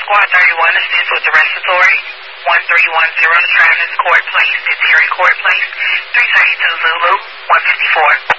Squad 31 assists with the rest of the story. 1310 to Travis Court Place. It's here in Court Place. 332 Zulu, 154.